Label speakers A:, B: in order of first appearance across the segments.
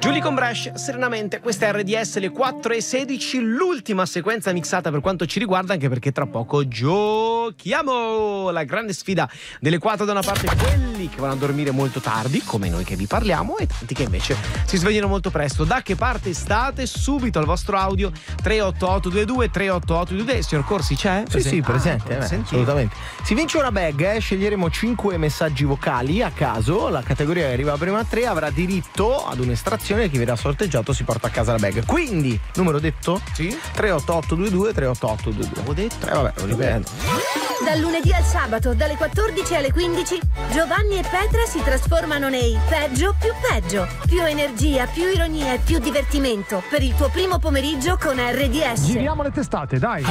A: Julie con Bresh, serenamente, questa è RDS, le 4:16, l'ultima sequenza mixata per quanto ci riguarda, anche perché tra poco giochiamo la grande sfida delle 4, da una parte quelli che vanno a dormire molto tardi, come noi che vi parliamo, e tanti che invece si svegliano molto presto. Da che parte state? Subito al vostro audio 38822 38822. Signor Corsi c'è?
B: Sì, presente, assolutamente. Si vince una bag, sceglieremo 5 messaggi vocali a caso, la categoria che arriva prima a 3 avrà diritto ad un'estrazione, chi verrà sorteggiato si porta a casa la bag. Quindi, numero detto?
A: Sì.
B: 38822 38822.
A: Ho detto?
B: Vabbè, lo ripeto.
C: Dal lunedì al sabato, dalle 14 alle 15, Giovanni e Petra si trasformano nei peggio più peggio. Più energia, più ironia e più divertimento per il tuo primo pomeriggio con RDS.
D: Giriamo le testate, dai.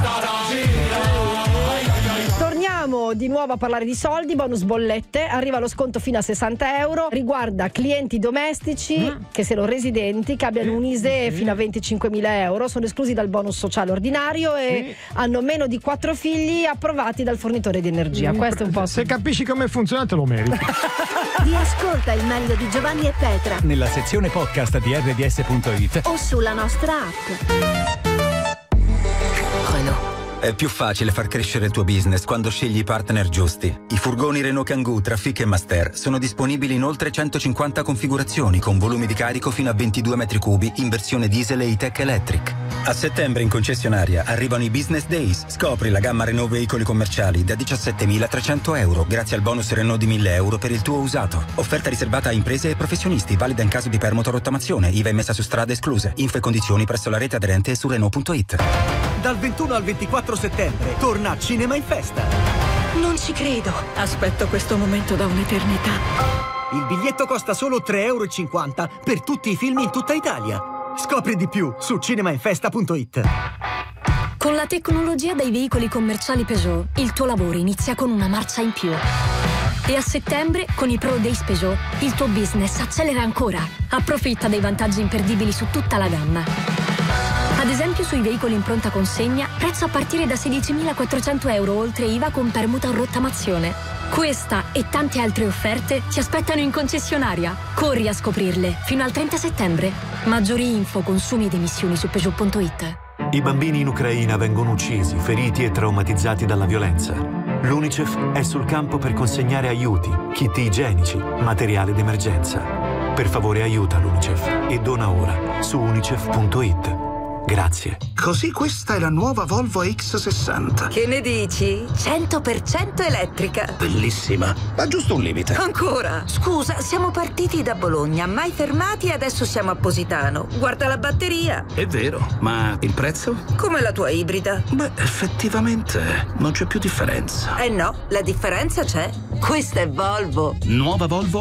E: Torniamo di nuovo a parlare di soldi, bonus bollette, arriva lo sconto fino a 60 euro, riguarda clienti domestici che siano residenti, che abbiano un ISEE fino a 25.000 euro, sono esclusi dal bonus sociale ordinario e hanno meno di 4 figli approvati dal fornitore di energia. Questo è un po'.
D: Se capisci come funziona te lo meriti.
C: Riascolta il meglio di Giovanni e Petra
F: nella sezione podcast di rds.it
C: o sulla nostra app.
G: È più facile far crescere il tuo business quando scegli i partner giusti. I furgoni Renault Kangoo, Trafic e Master sono disponibili in oltre 150 configurazioni con volumi di carico fino a 22 metri cubi in versione diesel e E-Tech Electric. A settembre in concessionaria arrivano i Business Days. Scopri la gamma Renault veicoli commerciali da 17.300 euro grazie al bonus Renault di 1.000 euro per il tuo usato. Offerta riservata a imprese e professionisti, valida in caso di permuta-rottamazione, IVA e messa su strada escluse. Info e condizioni presso la rete aderente e su Renault.it.
H: Dal 21 al 24 settembre torna Cinema in Festa.
I: Non ci credo. Aspetto questo momento da un'eternità.
H: Il biglietto costa solo 3,50 euro per tutti i film in tutta Italia. Scopri di più su cinemainfesta.it.
J: Con la tecnologia dei veicoli commerciali Peugeot, il tuo lavoro inizia con una marcia in più. E a settembre, con i Pro Days Peugeot, il tuo business accelera ancora. Approfitta dei vantaggi imperdibili su tutta la gamma. Ad esempio sui veicoli in pronta consegna, prezzo a partire da 16.400 euro oltre IVA con permuta o rottamazione. Questa e tante altre offerte ti aspettano in concessionaria. Corri a scoprirle fino al 30 settembre. Maggiori info, consumi ed emissioni su Peugeot.it.
K: I bambini in Ucraina vengono uccisi, feriti e traumatizzati dalla violenza. L'UNICEF è sul campo per consegnare aiuti, kit igienici, materiale d'emergenza. Per favore aiuta l'UNICEF e dona ora su unicef.it. Grazie.
L: Così questa è la nuova Volvo X60.
I: Che ne dici? 100% elettrica.
L: Bellissima. Ma giusto un limite.
I: Ancora? Scusa, siamo partiti da Bologna, mai fermati e adesso siamo a Positano. Guarda la batteria.
L: È vero, ma il prezzo?
I: Come la tua ibrida.
L: Beh, effettivamente non c'è più differenza.
I: Eh no, la differenza c'è. Questa è Volvo.
L: Nuova Volvo